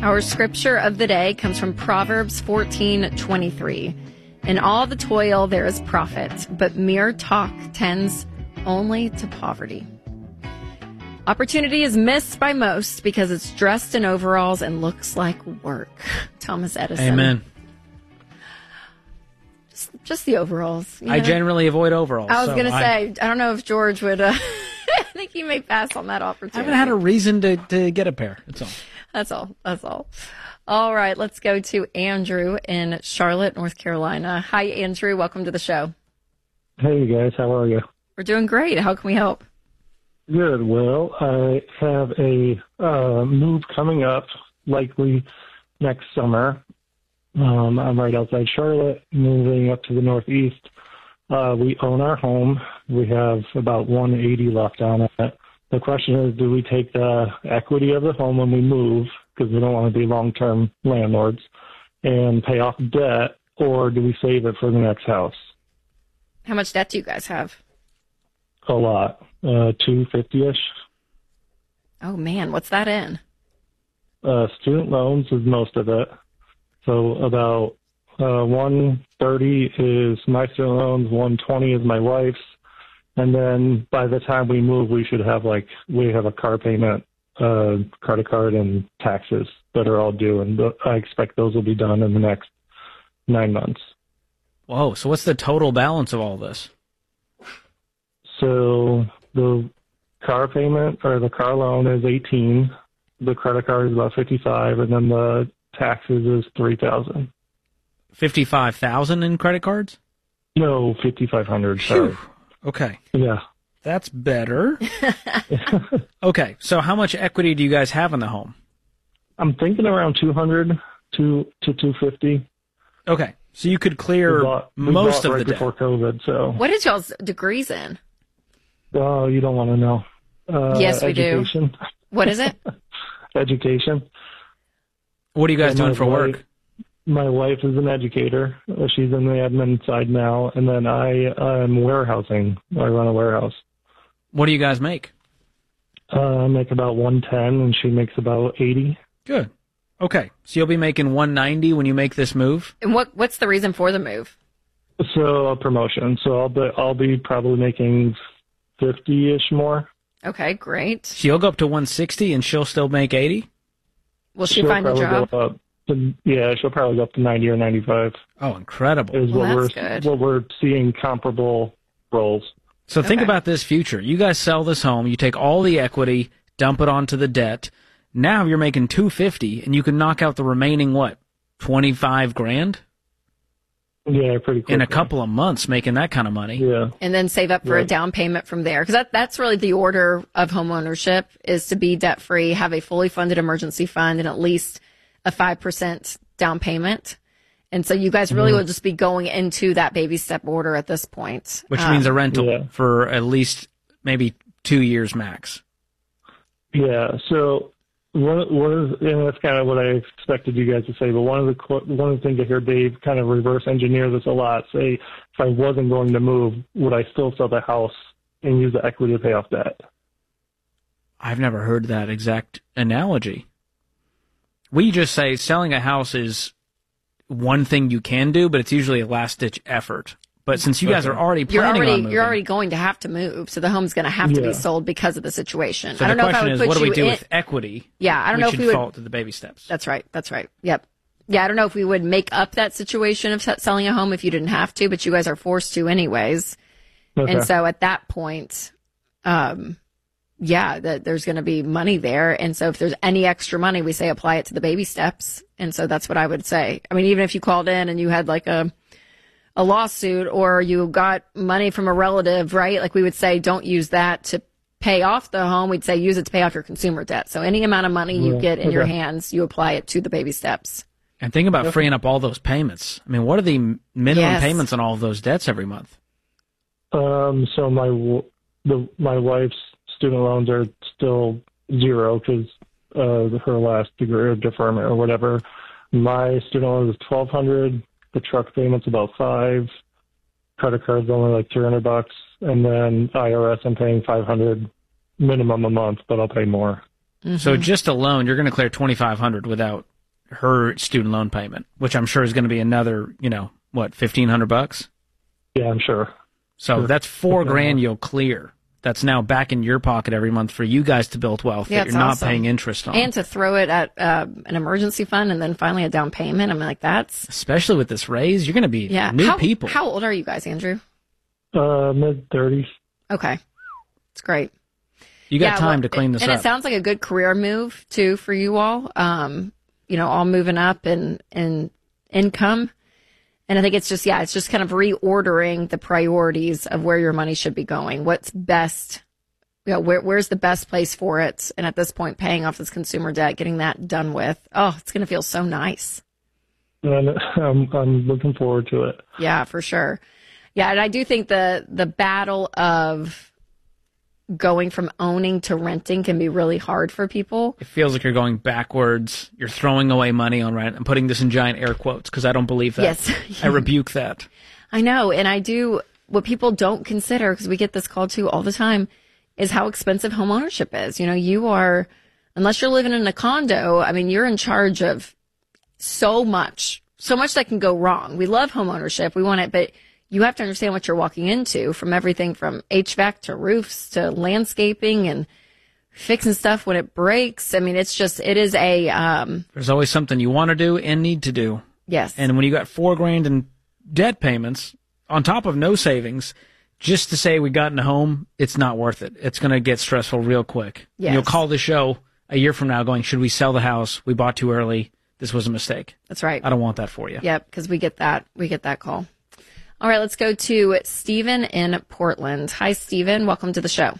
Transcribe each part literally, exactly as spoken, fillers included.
Our scripture of the day comes from Proverbs fourteen twenty-three. In all the toil there is profit, but mere talk tends only to poverty. Opportunity is missed by most because it's dressed in overalls and looks like work. Thomas Edison. Amen. Just, just the overalls. You know? I generally avoid overalls. I was so going to I, say, I don't know if George would, uh, I think he may pass on that I opportunity. haven't had a reason to, to get a pair. That's all. That's all. That's all. All right, let's go to Andrew in Charlotte, North Carolina. Hi, Andrew. Welcome to the show. Hey, you guys. How are you? We're doing great. How can we help? Good. Well, I have a uh, move coming up, likely next summer. Um, I'm right outside Charlotte, moving up to the northeast. Uh, we own our home. We have about one eighty left on it. The question is, do we take the equity of the home when we move, because we don't want to be long-term landlords, and pay off debt, or do we save it for the next house? How much debt do you guys have? A lot. Uh, two fifty-ish. Oh, man. What's that in? Uh, student loans is most of it. So about uh, one thirty is my student loans, one twenty is my wife's. And then by the time we move, we should have like, we have a car payment, uh, credit card and taxes that are all due. And th- I expect those will be done in the next nine months. Whoa. So what's the total balance of all this? So the car payment or the car loan is eighteen. The credit card is about fifty-five, and then the taxes is three thousand. fifty-five thousand in credit cards? No, fifty-five hundred. Sorry. Okay. Yeah. That's better. Okay. So how much equity do you guys have in the home? I'm thinking around two hundred to to two fifty. Okay. So you could clear We bought, we most bought of right the debt. before COVID. So. What is y'all's degrees in? Oh, you don't want to know. Uh, Yes, we do. education. What is it? Education. What are you guys And doing my for wife- work? My wife is an educator. Uh, She's in the admin side now, and then I am warehousing. I run a warehouse. What do you guys make? Uh, I make about one ten, and she makes about eighty. Good. Okay. So you'll be making one ninety when you make this move? And what what's the reason for the move? So a promotion. So I'll be I'll be probably making fifty-ish more. Okay, great. So you'll go up to one sixty and she'll still make eighty? Will she She'll find a probably job? Go up to, yeah, she'll probably go up to ninety or ninety-five. Oh, incredible. Is Well, what we're that's good. what we're seeing comparable roles. So think Okay. about this future. You guys sell this home, you take all the equity, dump it onto the debt. Now you're making two fifty, and you can knock out the remaining what, twenty-five grand Yeah, pretty quickly. in a couple of months, making that kind of money. Yeah. And then save up for a Right. down payment from there. Because that, that's really the order of home ownership, is to be debt free, have a fully funded emergency fund, and at least a five percent down payment. And so you guys really Mm-hmm. will just be going into that baby step order at this point. Which Um, means a rental yeah. for at least maybe two years max. Yeah. So one, one of the, and that's kind of what I expected you guys to say. But one of the qu- one of the things I hear Dave kind of reverse engineer this a lot. Say, if I wasn't going to move, would I still sell the house and use the equity to pay off debt? I've never heard that exact analogy. We just say selling a house is one thing you can do, but it's usually a last-ditch effort. But since you guys Okay. are already You're planning already on moving, you're already going to have to move, so the home's going to have to be Yeah. sold because of the situation. so I the don't know if I question would is, put what do we you do in, with equity? Yeah, I don't we know if should we would. fall to the baby steps. That's right. That's right. Yep. Yeah, I don't know if we would make up that situation of se- selling a home if you didn't have to, but you guys are forced to anyways. Okay. And so at that point, um, yeah, that there's going to be money there. And so if there's any extra money, we say apply it to the baby steps. And so that's what I would say. I mean, even if you called in and you had like a a lawsuit or you got money from a relative, right? Like we would say, don't use that to pay off the home. We'd say use it to pay off your consumer debt. So any amount of money you Yeah, get in your okay. hands, you apply it to the baby steps. And think about freeing up all those payments. I mean, what are the m- minimum Yes. payments on all of those debts every month? Um, so my w- the my wife's student loans are still zero because uh, her last degree or deferment or whatever. My student loan is twelve hundred. The truck payment's about five. Credit card's only like three hundred bucks, and then I R S I'm paying five hundred minimum a month, but I'll pay more. Mm-hmm. So just a loan, you're going to clear twenty-five hundred without her student loan payment, which I'm sure is going to be another, you know, what, fifteen hundred bucks? Yeah, I'm sure. So Sure. that's four Okay. grand you'll clear. That's now back in your pocket every month for you guys to build wealth Yeah, that it's you're not awesome. paying interest on. And to throw it at uh, an emergency fund and then finally a down payment. I mean, like that's Especially with this raise, you're going to be yeah. new how, people. How old are you guys, Andrew? Uh, mid thirties. Okay, it's great. you got Yeah, time well, to clean this and up. it sounds like a good career move too for you all. Um, you know, all moving up in in income, and I think it's just yeah, it's just kind of reordering the priorities of where your money should be going. What's best, you know, where where's the best place for it? And at this point, paying off this consumer debt, getting that done with. Oh, it's going to feel so nice. And I'm, I'm looking forward to it. Yeah, for sure. Yeah, and I do think the the battle of going from owning to renting can be really hard for people. It feels like you're going backwards. You're throwing away money on rent. I'm putting this in giant air quotes because I don't believe that. Yes. I rebuke that. I know, and I do. What people don't consider, because we get this call too all the time, is how expensive home ownership is. You know, you are, unless you're living in a condo, I mean, you're in charge of so much, so much that can go wrong. We love home ownership. We want it, but you have to understand what you're walking into, from everything from H V A C to roofs to landscaping and fixing stuff when it breaks. I mean, it's just, it is a, um, There's always something you want to do and need to do. yes. And when you got four grand in debt payments on top of no savings, just to say we got in a home, it's not worth it. It's going to get stressful real quick. Yes. You'll call the show a year from now going, should we sell the house? We bought too early. This was a mistake. That's right. I don't want that for you. Yep, because we get that. We get that call. All right, let's go to Stephen in Portland. Hi, Stephen. Welcome to the show.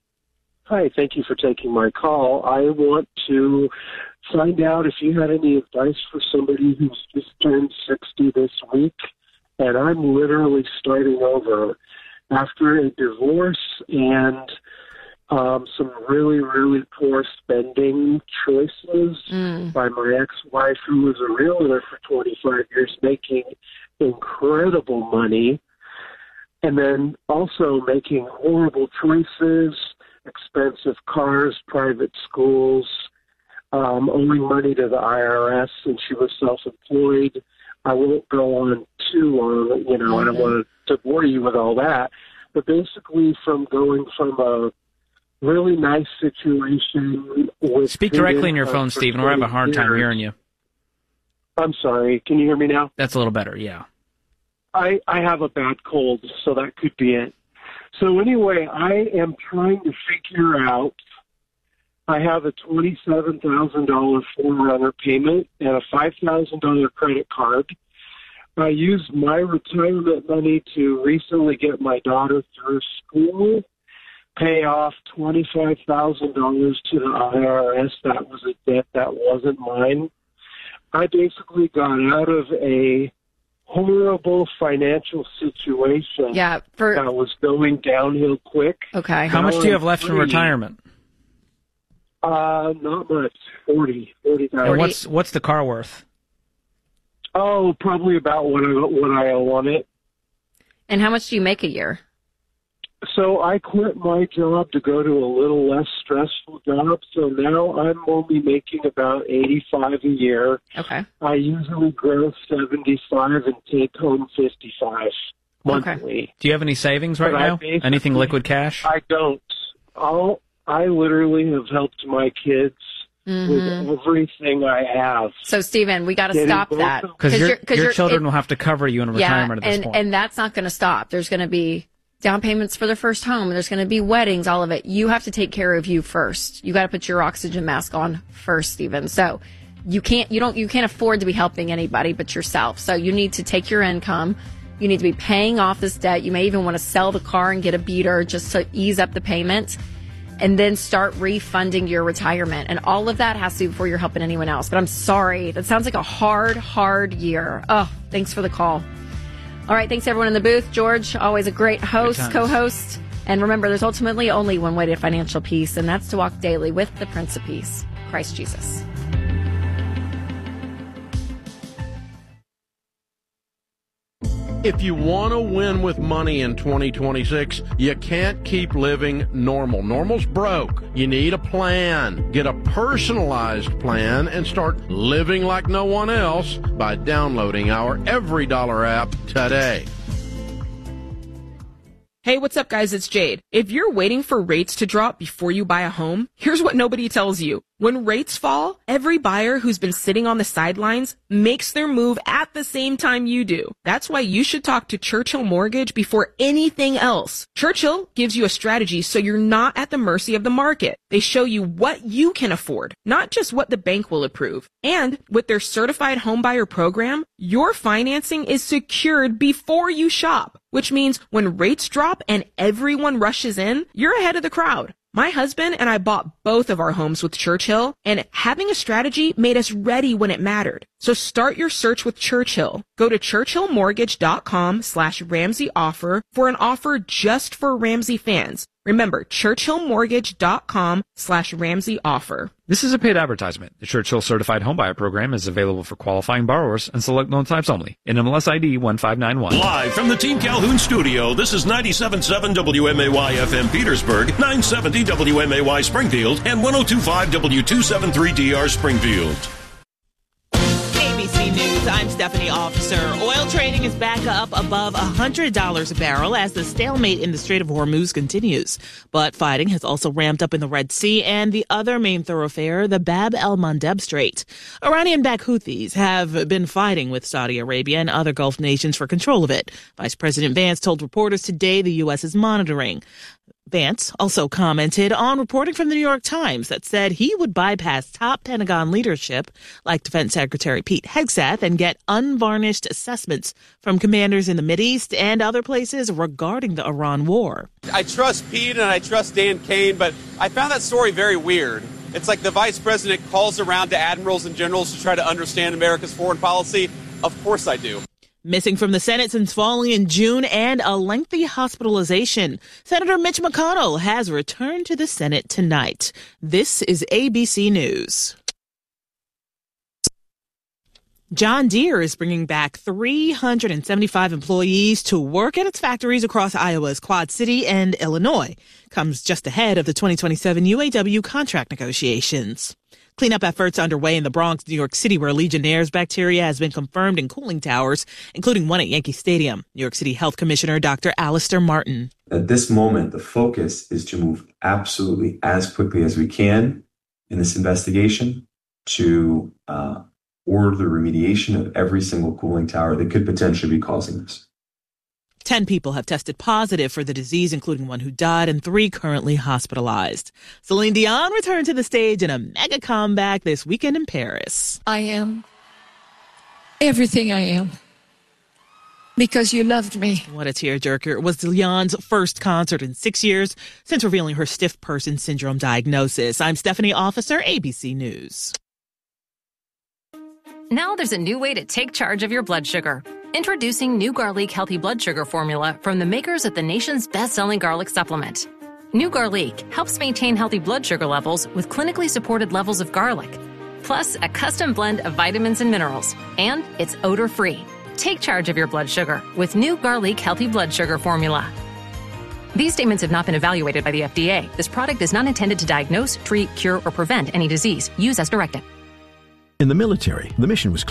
Hi, thank you for taking my call. I want to find out if you had any advice for somebody who's just turned sixty this week, and I'm literally starting over after a divorce and um, some really, really poor spending choices Mm. by my ex-wife, who was a realtor for twenty-five years, making incredible money, and then also making horrible choices, expensive cars, private schools, um, owing money to the I R S, and she was self-employed. I won't go on too long, you know, I don't want to bore you with all that, but basically from going from a really nice situation with Speak good directly in your income phone, for Stephen. We're having a hard time twenty hearing years. you. I'm sorry, can you hear me now? That's a little better, yeah. I, I have a bad cold, so that could be it. So anyway, I am trying to figure out, I have a twenty-seven thousand dollars Forerunner payment and a five thousand dollars credit card. I used my retirement money to recently get my daughter through school, pay off twenty-five thousand dollars to the I R S. That was a debt that wasn't mine. I basically got out of a horrible financial situation Yeah, for that was going downhill quick. okay. How much do you have left in Free. retirement? Uh, not much. Forty, forty thousand. And what's what's the car worth? Oh, probably about what I what I owe on it. And how much do you make a year? So I quit my job to go to a little less stressful job. So now I'm only making about eighty-five a year. Okay. I usually gross seventy-five and take home fifty-five monthly. Do you have any savings right But I now? basically- Anything liquid cash? I don't. All I literally have helped my kids Mhm. with everything I have. So, Stephen, we got to Getting stop both that. of- Because your, you're- 'cause your you're- children it- will have to cover you in retirement at this and, point. and that's not going to stop. There's going to be down payments for their first home. There's going to be weddings, all of it. You have to take care of you first. You got to put your oxygen mask on first, Stephen. So you can't, you don't, you can't afford to be helping anybody but yourself. So you need to take your income. You need to be paying off this debt. You may even want to sell the car and get a beater just to ease up the payment, and then start refunding your retirement. And all of that has to be before you're helping anyone else. But I'm sorry. That sounds like a hard, hard year. Oh, thanks for the call. All right. Thanks, everyone in the booth. George, always a great host, times. co-host. And remember, there's ultimately only one way to financial peace, and that's to walk daily with the Prince of Peace, Christ Jesus. If you want to win with money in twenty twenty-six, you can't keep living normal. Normal's broke. You need a plan. Get a personalized plan and start living like no one else by downloading our Every Dollar app today. Hey, what's up, guys? It's Jade. If you're waiting for rates to drop before you buy a home, here's what nobody tells you. When rates fall, every buyer who's been sitting on the sidelines makes their move at the same time you do. That's why you should talk to Churchill Mortgage before anything else. Churchill gives you a strategy so you're not at the mercy of the market. They show you what you can afford, not just what the bank will approve. And with their certified homebuyer program, your financing is secured before you shop, which means when rates drop and everyone rushes in, you're ahead of the crowd. My husband and I bought both of our homes with Churchill, and having a strategy made us ready when it mattered. So start your search with Churchill. Go to churchillmortgage.com slash Ramsey offer for an offer just for Ramsey fans. Remember, churchillmortgage.com slash Ramsey offer. This is a paid advertisement. The Churchill Certified Homebuyer Program is available for qualifying borrowers and select loan types only. N M L S I D one five nine one. Live from the Team Calhoun studio, this is ninety-seven point seven W M A Y F M Petersburg, nine seventy W M A Y Springfield, and one oh two point five W two seventy-three D R Springfield. A B C News, I'm Stephanie Officer. Oil trading is back up above one hundred dollars a barrel as the stalemate in the Strait of Hormuz continues. But fighting has also ramped up in the Red Sea and the other main thoroughfare, the Bab el-Mandeb Strait. Iranian-backed Houthis have been fighting with Saudi Arabia and other Gulf nations for control of it. Vice President Vance told reporters today the U S is monitoring. Vance also commented on reporting from the New York Times that said he would bypass top Pentagon leadership like Defense Secretary Pete Hegseth and get unvarnished assessments from commanders in the Mideast and other places regarding the Iran war. I trust Pete and I trust Dan Kane, but I found that story very weird. It's like the vice president calls around to admirals and generals to try to understand America's foreign policy. Of course I do. Missing from the Senate since falling in June and a lengthy hospitalization. Senator Mitch McConnell has returned to the Senate tonight. This is A B C News. John Deere is bringing back three hundred seventy-five employees to work at its factories across Iowa's Quad City and Illinois. Comes just ahead of the twenty twenty-seven U A W contract negotiations. Cleanup efforts underway in the Bronx, New York City, where Legionnaire's bacteria has been confirmed in cooling towers, including one at Yankee Stadium. New York City Health Commissioner Doctor Alistair Martin. At this moment, the focus is to move absolutely as quickly as we can in this investigation to uh, order the remediation of every single cooling tower that could potentially be causing this. Ten people have tested positive for the disease, including one who died and three currently hospitalized. Celine Dion returned to the stage in a mega comeback this weekend in Paris. I am everything I am because you loved me. What a tearjerker. It was Dion's first concert in six years since revealing her stiff person syndrome diagnosis. I'm Stephanie Officer, A B C News. Now there's a new way to take charge of your blood sugar. Introducing new Garlic Healthy Blood Sugar Formula from the makers of the nation's best-selling garlic supplement. New Garlic helps maintain healthy blood sugar levels with clinically supported levels of garlic, plus a custom blend of vitamins and minerals. And it's odor-free. Take charge of your blood sugar with new Garlic Healthy Blood Sugar Formula. These statements have not been evaluated by the F D A. This product is not intended to diagnose, treat, cure, or prevent any disease. Use as directed. In the military, the mission was